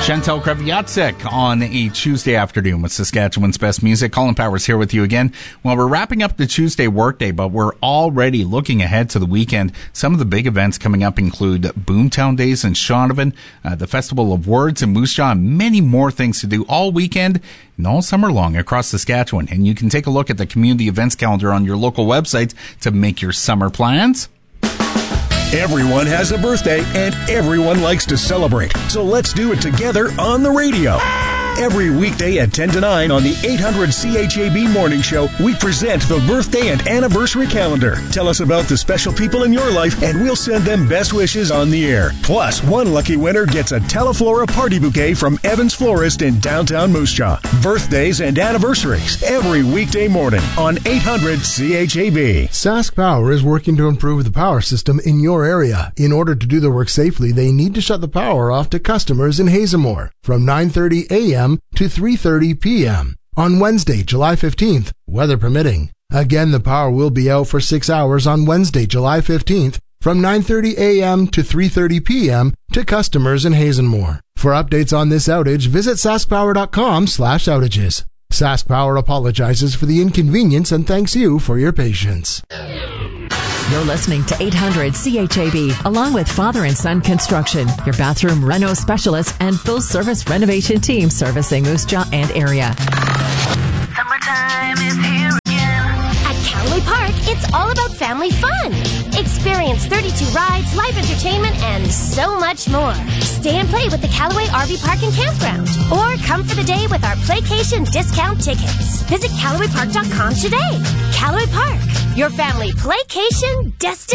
Chantal Kreviatsik on a Tuesday afternoon with Saskatchewan's best music. Colin Powers here with you again. Well, we're wrapping up the Tuesday workday, but we're already looking ahead to the weekend. Some of the big events coming up include Boomtown Days in Shaunavon, the Festival of Words in Moose Jaw, and many more things to do all weekend and all summer long across Saskatchewan. And you can take a look at the community events calendar on your local website to make your summer plans. Everyone has a birthday, and everyone likes to celebrate. So let's do it together on the radio. Every weekday at 10 to 9 on the 800 CHAB Morning Show, we present the birthday and anniversary calendar. Tell us about the special people in your life, and we'll send them best wishes on the air. Plus, one lucky winner gets a Teleflora party bouquet from Evans Florist in downtown Moose Jaw. Birthdays and anniversaries every weekday morning on 800 CHAB. Sask Power is working to improve the power system in your area. In order to do the work safely, they need to shut the power off to customers in Hazelmore from 9:30 a.m. to 3:30 p.m. on Wednesday, July 15th, weather permitting. Again, the power will be out for 6 hours on Wednesday, July 15th, from 9:30 a.m. to 3:30 p.m. to customers in Hazelmore. For updates on this outage, visit saskpower.com/outages. Sask Power apologizes for the inconvenience and thanks you for your patience. You're listening to 800 CHAB, along with Father and Son Construction, your bathroom reno specialist and full-service renovation team servicing Moose Jaw and area. Summertime is here again. At Callaway Park, it's all about family fun. Experience 32 rides, live entertainment, and so much more. Stay and play with the Callaway RV Park and Campground. Or come for the day with our Playcation discount tickets. Visit CallawayPark.com today. Callaway Park, your family playcation destination.